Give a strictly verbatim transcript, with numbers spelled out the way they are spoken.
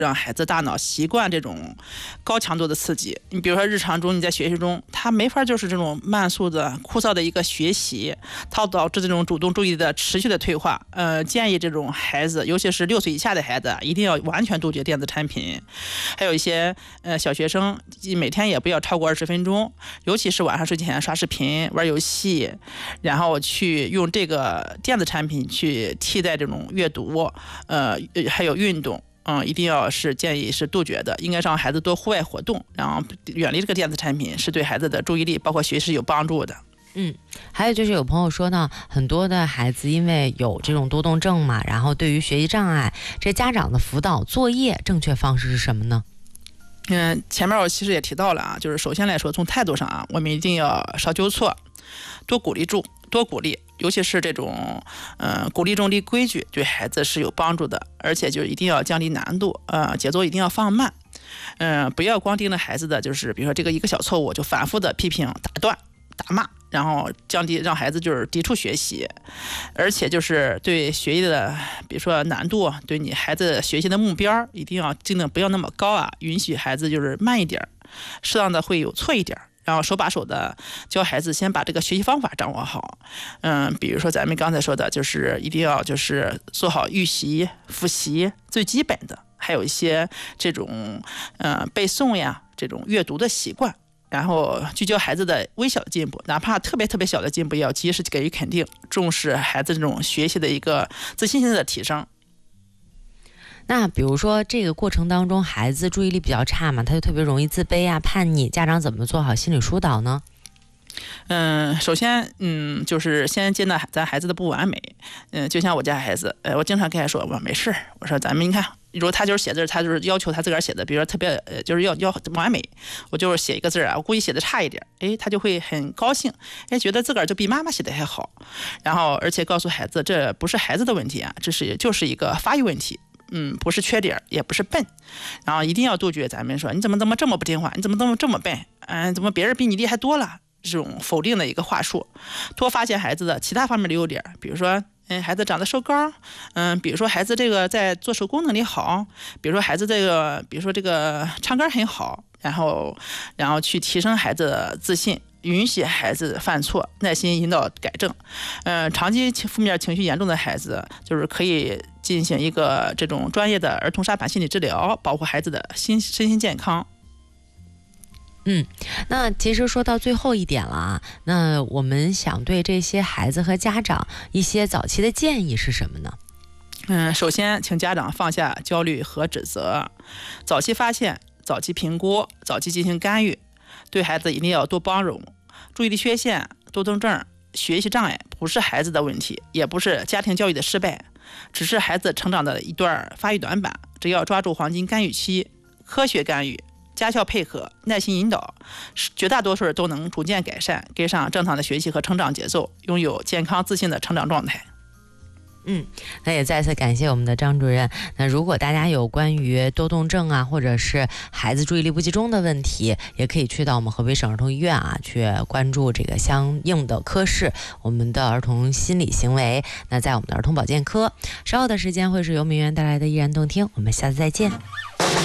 让孩子大脑习惯这种高强度的刺激。你比如说日常中你在学习中，他没法就是这种慢速的枯燥的一个学习，它导致这种主动注意力的持续的退化。呃，建议这种孩子，尤其是六岁以下的孩子，一定要完全杜绝电子产品。还有一些呃小学生，每天也不要超过二十分钟，尤其是晚上睡前刷视频、玩游戏，然后去用这个电子产品去替代这种阅读，呃，还有运动。嗯，一定要是建议是杜绝的，应该让孩子多户外活动，然后远离这个电子产品，是对孩子的注意力包括学习有帮助的。 嗯，还有就是有朋友说呢，很多的孩子因为有这种多动症嘛，然后对于学习障碍，这家长的辅导作业正确方式是什么呢？ 嗯，前面我其实也提到了啊，就是首先来说，从态度上啊，我们一定要少纠错，多鼓励助，多鼓励。尤其是这种，呃，鼓励中立规矩，对孩子是有帮助的，而且就一定要降低难度，呃，节奏一定要放慢，嗯、呃，不要光盯着孩子的，就是比如说这个一个小错误就反复的批评、打断、打骂，然后降低让孩子就是抵触学习，而且就是对学习的，比如说难度，对你孩子学习的目标，一定要尽量不要那么高啊，允许孩子就是慢一点，适当的会有错一点。然后手把手的教孩子先把这个学习方法掌握好，嗯，比如说咱们刚才说的，就是一定要就是做好预习、复习最基本的，还有一些这种呃背诵呀、这种阅读的习惯，然后聚焦孩子的微小的进步，哪怕特别特别小的进步，也要及时给予肯定，重视孩子这种学习的一个自信心的提升。 那比如说这个过程当中，孩子注意力比较差嘛，他就特别容易自卑啊、叛逆，家长怎么做好心理疏导呢？ 嗯，首先，嗯，就是先接纳咱孩子的不完美。嗯，就像我家孩子，呃，我经常跟他说，我说没事，我说咱们你看，如果他就是写字，他就是要求他自个儿写的，比如说特别，呃，就是要要完美，我就是写一个字啊，我故意写的差一点，哎，他就会很高兴，哎，觉得自个儿就比妈妈写的还好。然后，而且告诉孩子，这不是孩子的问题啊，这是就是一个发育问题。嗯，不是缺点，也不是笨，然后一定要杜绝咱们说你怎么怎么这么不听话，你怎么这么这么笨，嗯，怎么别人比你厉害多了这种否定的一个话术，多发现孩子的其他方面的优点，比如说，嗯，孩子长得瘦高，嗯，比如说孩子这个在做手工能力好，比如说孩子这个，比如说这个唱歌很好，然后然后去提升孩子的自信。允许孩子犯错，耐心引导改正。嗯、呃，长期负面情绪严重的孩子，就是可以进行一个这种专业的儿童沙盘心理治疗，保护孩子的心身心健康。 嗯，那其实说到最后一点了啊，那我们想对这些孩子和家长一些早期的建议是什么呢？ 嗯，首先，请家长放下焦虑和指责，早期发现，早期评估，早期进行干预。对孩子一定要多包容，注意力缺陷、多动症、学习障碍不是孩子的问题，也不是家庭教育的失败，只是孩子成长的一段发育短板。只要抓住黄金干预期，科学干预、家校配合、耐心引导，绝大多数人都能逐渐改善，跟上正常的学习和成长节奏，拥有健康自信的成长状态。 嗯，那也再次感谢我们的张主任。那如果大家有关于多动症啊，或者是孩子注意力不集中的问题，也可以去到我们河北省儿童医院啊，去关注这个相应的科室，我们的儿童心理行为。那在我们的儿童保健科，稍后的时间会是由明媛带来的依然动听，我们下次再见。